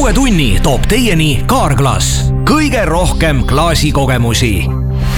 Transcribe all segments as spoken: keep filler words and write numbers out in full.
uue tunni toob teieni Carglass. Kõige rohkem klaasikogemusi.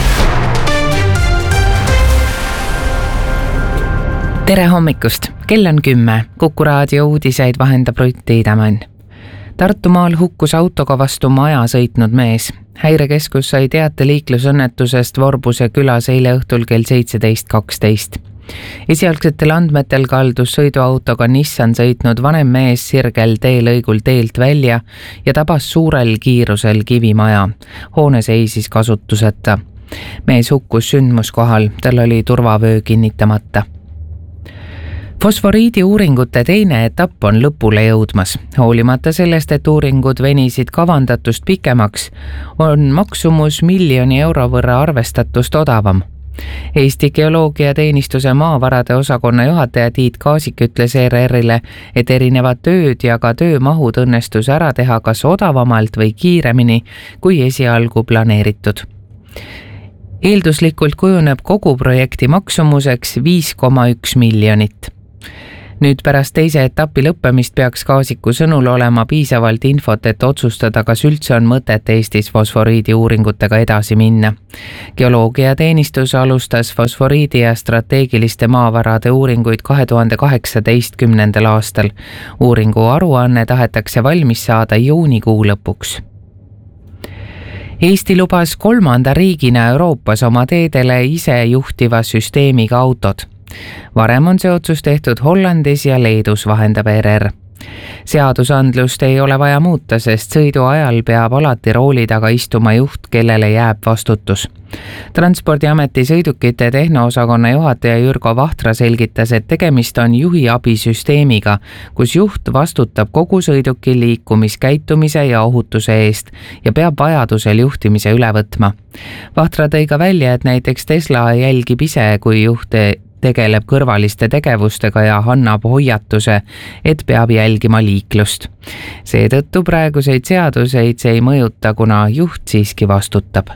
Tere hommikust! Kell on kümme. Kuku raadio uudiseid vahendab Rutt Tiidemann. Tartumaal hukkus autoga vastu maja sõitnud mees. Häirekeskus sai teate liiklusõnnetusest Vorbuse külas eile õhtul kell seitseteist kaksteist. Esialgsetel andmetel kaldus sõiduautoga Nissan sõitnud vanem mees sirgel teelõigul teelt välja ja tabas suurel kiirusel kivimaja. Hoone seisis kasutuseta. Mees hukkus sündmuskohal, tal oli turvavöö kinnitamata. Fosforiidi uuringute teine etapp on lõpule jõudmas. Hoolimata sellest, et uuringud venisid kavandatust pikemaks, on maksumus miljoni euro võrra arvestatust odavam. Eesti Geoloogiateenistuse maavarade osakonna juhataja Tiit Kaasik ütles E R R-ile, et erinevad tööd ja ka töömahud õnnestus ära teha kas odavamalt või kiiremini, kui esialgu planeeritud. Eelduslikult kujuneb kogu projekti maksumuseks viis koma üks miljonit. Nüüd pärast teise etapi lõppemist peaks Kaasiku sõnul olema piisavalt infot, et otsustada, kas üldse on mõtet Eestis fosforiidi uuringutega edasi minna. Geoloogiateenistus alustas fosforiidi ja strateegiliste maavarade uuringuid kahe tuhande kaheksateistkümnendal aastal. Uuringu aruanne tahetakse valmis saada juunikuu lõpuks. Eesti lubas kolmanda riigina Euroopas oma teedele ise juhtiva süsteemiga autod. Varem on see otsus tehtud Hollandis ja Leedus, vahendab E R R. Seadusandlust ei ole vaja muuta, sest sõidu ajal peab alati rooli taga istuma juht, kellele jääb vastutus. Transpordiameti sõidukite tehnoosakonna juhataja Jürgo Vahtra selgitas, et tegemist on juhi abisüsteemiga, kus juht vastutab kogu sõiduki liikumiskäitumise ja ohutuse eest ja peab vajadusel juhtimise üle võtma. Vahtra tõi ka välja, et näiteks Tesla jälgib ise, kui juht tegeleb kõrvaliste tegevustega ja annab hoiatuse, et peab jälgima liiklust. Seetõttu praeguseid seaduseid see ei mõjuta, kuna juht siiski vastutab.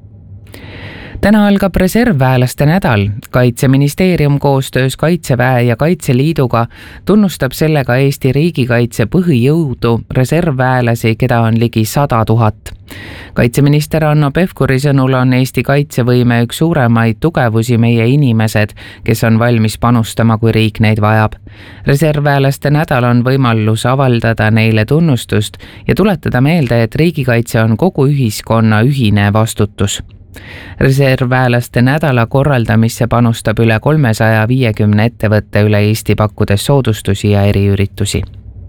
Täna algab reservväelaste nädal. Kaitseministeerium koostöös Kaitseväe ja Kaitseliiduga tunnustab sellega Eesti riigikaitse põhijõudu reservväelasi, keda on ligi sada tuhat. Kaitseminister Hanno Pevkuri sõnul on Eesti kaitsevõime üks suuremaid tugevusi meie inimesed, kes on valmis panustama, kui riik neid vajab. Reservväelaste nädal on võimalus avaldada neile tunnustust ja tuletada meelde, et riigikaitse on kogu ühiskonna ühine vastutus. Reservväelaste nädala korraldamisse panustab üle kolmesaja viiekümne ettevõtte üle Eesti, pakkudes soodustusi ja eriüritusi.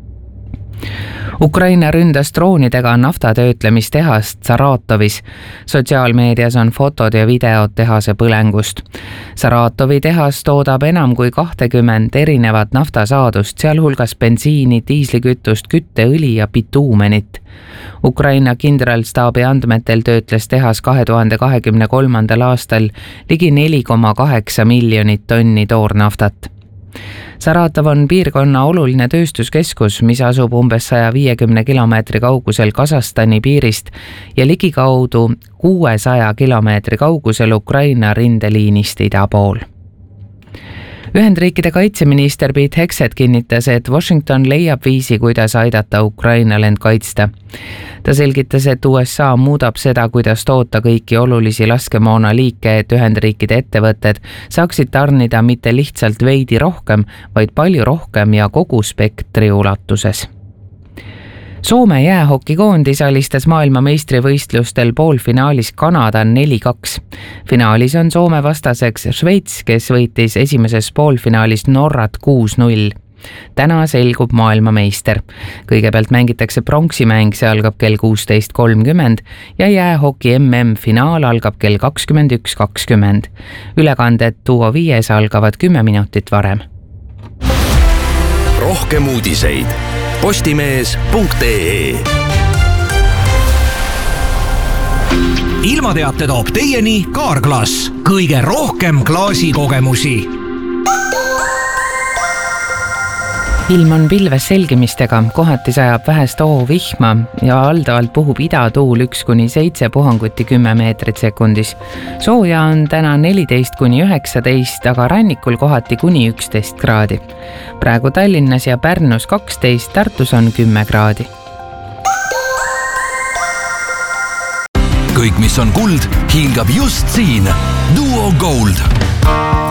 Ukraina ründas droonidega naftatöötlemistehast Saratovis. Sotsiaalmeedias on fotod ja videod tehase põlengust. Saratovi tehas toodab enam kui kakskümmend erinevat naftasaadust, sealhulgas bensiini, diislikütust, kütteõli ja bituumenit. Ukraina kindralstaabi andmetel töötles tehas kahe tuhande kahekümne kolmandal aastal ligi neli koma kaheksa miljonit tonni toornaftat. Saratov on piirkonna oluline tööstuskeskus, mis asub umbes saja viiekümne kilomeetri kaugusel Kasahstani piirist ja ligikaudu kuuesaja kilomeetri kaugusel Ukraina rindeliinist ida pool. Ühendriikide kaitseminister Pete Hegseth kinnitas, et Washington leiab viisi, kuidas aidata Ukrainal end kaitsta. Ta selgitas, et U S A muudab seda, kuidas toota kõiki olulisi laskemoona liike, et Ühendriikide ettevõtted saaksid tarnida mitte lihtsalt veidi rohkem, vaid palju rohkem ja kogu spektri ulatuses. Soome jäähokikoondis alistas maailmameistrivõistlustel poolfinaalis Kanada neli kaks. Finaalis on Soome vastaseks Šveits, kes võitis esimeses poolfinaalis Norrat kuus null. Täna selgub maailmameister. Kõigepealt mängitakse pronksimäng, see algab kell kuusteist kolmkümmend ja jäähoki M M-finaal algab kell kakskümmend üks kakskümmend. Ülekanded Duo viies algavad kümme minutit varem. Rohkem uudiseid postimees punkt ee. Ilmateate toob teieni Carglass. Kõige rohkem klaasikogemusi. Ilm on pilves selgimistega, kohati sajab vähest oovihma ja aldavalt puhub idatuul üks kuni seitse puhanguti kümme meetrit sekundis. Sooja on täna neliteist kuni üheksateist, aga rannikul kohati kuni üksteist kraadi. Praegu Tallinnas ja Pärnus kaksteist, Tartus on kümme kraadi. kõik, mis on kuld, hiilgab just siin. Duo Gold.